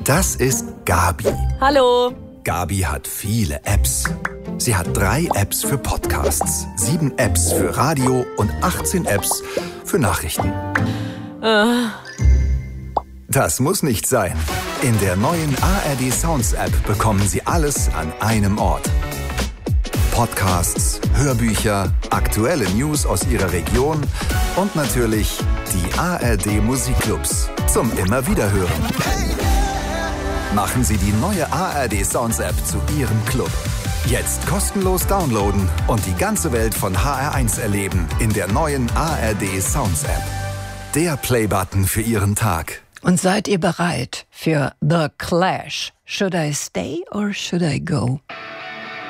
Das ist Gabi. Hallo. Gabi hat viele Apps. Sie hat 3 Apps für Podcasts, 7 Apps für Radio und 18 Apps für Nachrichten. Das muss nicht sein. In der neuen ARD Sounds App bekommen Sie alles an einem Ort. Podcasts, Hörbücher, aktuelle News aus Ihrer Region und natürlich die ARD Musikclubs zum Immer-Wiederhören. Machen Sie die neue ARD Sounds App zu Ihrem Club. Jetzt kostenlos downloaden und die ganze Welt von HR1 erleben in der neuen ARD Sounds App. Der Playbutton für Ihren Tag. Und seid ihr bereit für The Clash? Should I stay or should I go?